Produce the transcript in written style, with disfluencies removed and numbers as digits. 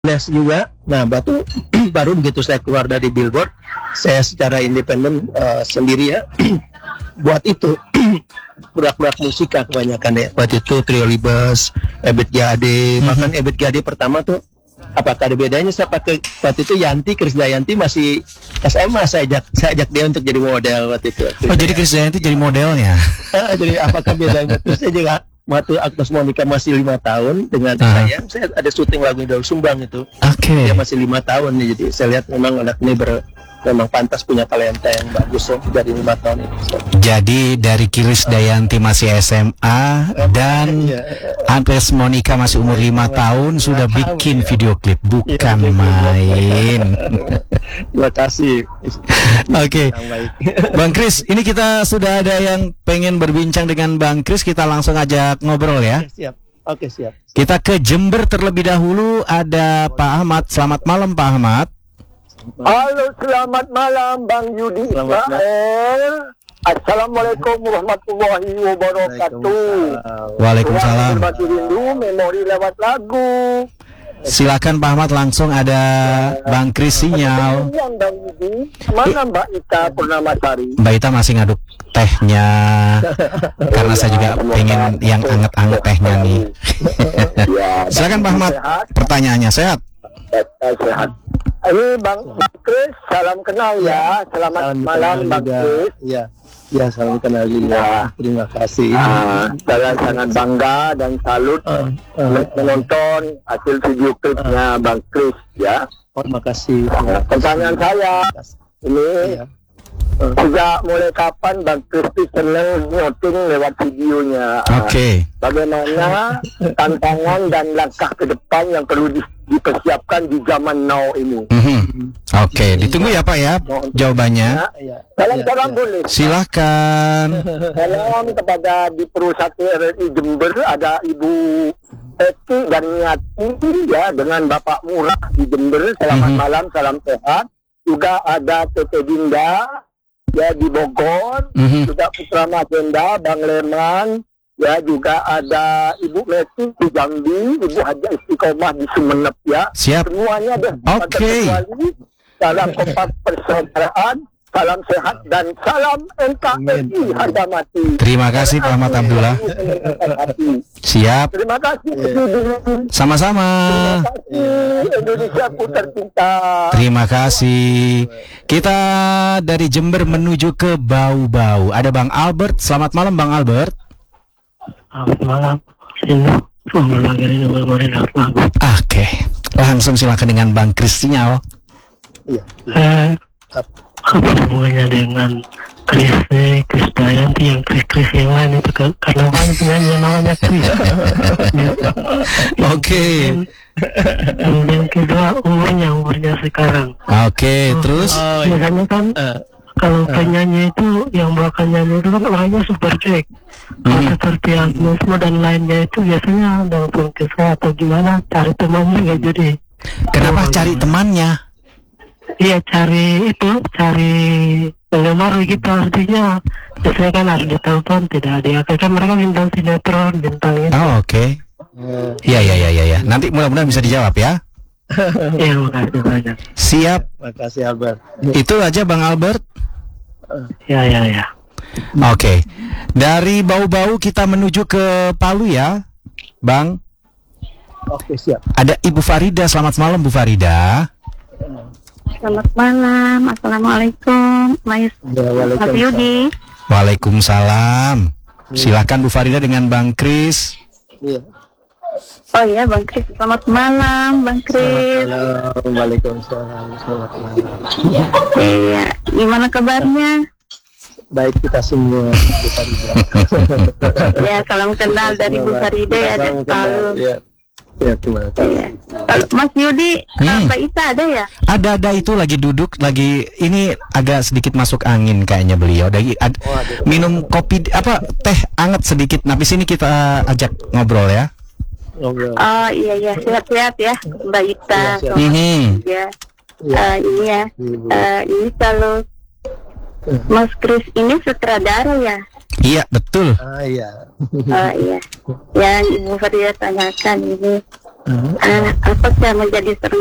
les juga. Nah, baru begitu saya keluar dari Billboard, saya secara independen sendiri ya buat itu produk-produk musika kebanyakan ya. Waktu itu Trio Libes, Ebit G.A.D. Bahkan Ebit G.A.D. pertama tuh apakah ada bedanya saya pakai waktu itu Yanti, Krisdayanti masih SMA, saya ajak dia untuk jadi model waktu itu. Oh, jadi Krisdayanti jadi modelnya. Jadi apakah bedanya? Terus saya juga waktu Agnes Monica masih 5 tahun dengan saya ada syuting lagu Daul Sumbang itu. Dia masih 5 tahun nih, jadi saya lihat memang anak ini memang pantas punya talenta yang bagus ya, dari 5 tahun ini. Jadi dari Krisdayanti masih SMA dan Agnes Monica masih umur 5 tahun sudah bikin video klip, bukan main. Terima kasih. Oke. Bang Kris, ini kita sudah ada yang pengen berbincang dengan Bang Kris, kita langsung ajak ngobrol ya. Siap. Oke, siap. Kita ke Jember terlebih dahulu, ada Pak Ahmad. Selamat malam Pak Ahmad. Halo, selamat malam Bang Yudi Israel. Assalamualaikum warahmatullahi wabarakatuh. Waalaikumsalam. Berbagi rindu, memori lewat lagu. Silakan Pak Ahmad, langsung ada Bang Kris sinyal. Bang Yudi, mana Mbak Ita Purnamasari? Mbak Ita masih ngaduk tehnya, karena saya juga pengen yang anget-anget tehnya nih. Silakan Pak Ahmad, pertanyaannya. Sehat? Sehat. Ini Bang Kris, salam kenal ya. Selamat malam Bang Kris. Ya, salam kenal juga. Terima kasih. Saya sangat bangga dan salut menonton hasil video klipnya Bang Kris ya. Terima kasih. Pertanyaan saya ini, sejak mulai kapan Bang Kris senang nyoting lewat videonya? Bagaimana tantangan dan langkah ke depan yang perlu dipersiapkan di zaman now ini? Ditunggu ya Pak ya jawabannya. Salam boleh. Silahkan. Salam kepada di perusahaan RRI Jember, ada Ibu Eti dan Nyati ya, dengan Bapak Murah di Jember. Selamat malam, salam sehat. Juga ada Tete Dinda ya di Bogor, juga Putra Magenda, Bang Leman. Ya, juga ada Ibu Messi di Jambi, Ibu Haja Istiqomah di Sumenep ya. Siap. Semuanya deh. Salam kompak persaudaraan, salam sehat dan salam NKRI harga mati. Terima kasih Pak Ahmad Abdullah. Siap. Terima kasih. Sama-sama. Terima kasih Indonesia ku tercinta. Terima kasih. Kita dari Jember menuju ke Bau-Bau. Ada Bang Albert. Selamat malam Bang Albert. Selamat malam. Oke, langsung silakan dengan Bang Kris sinyal. Apa hubungannya dengan Krisdayanti yang Kris yang lain itu karena banyak penyanyi namanya Kris. Kemudian kedua umurnya sekarang. Terus biasanya kan kalau penyanyi itu yang bakal nyanyi itu kan orangnya super Jack. Seperti Agnesmo dan lainnya itu biasanya langsung kisah atau gimana, cari temannya nggak jadi. Kenapa cari temannya? Iya, cari penggemar gitu, artinya biasanya kan harus ditelepon, tidak diangkat, kan mereka bintang sinetron, bintang itu. Iya. Nanti mudah-mudahan bisa dijawab ya. Iya, makasih banyak. Siap. Makasih Albert. Itu aja Bang Albert. Ya. Oke. Dari Bau-Bau kita menuju ke Palu ya, Bang. Oke, siap. Ada Ibu Farida. Selamat malam Bu Farida. Selamat malam. Assalamualaikum. Mas Yudi. Waalaikumsalam. Silakan Bu Farida dengan Bang Kris. Oh iya Bang Kris, selamat malam Bang Kris. Waalaikumsalam. Selamat malam. Iya, gimana kabarnya? Baik, kita semua Bu Farida. Ya, salam kenal dari Bu Farida ya, dan Palu. Ya, terima kasih. Mas Yudi, Mbak Ita ada ya? Ada itu lagi duduk, ini agak sedikit masuk angin kayaknya beliau. Minum kopi teh anget sedikit. Nah, di sini kita ajak ngobrol ya. Oh iya, sehat-sehat ya Mbak Ita. Ini kalau Mas Kris ini sutradara ya? Iya, betul. Iya. Iya. Yang Ibu Farida tanyakan ini Apa saya mau jadi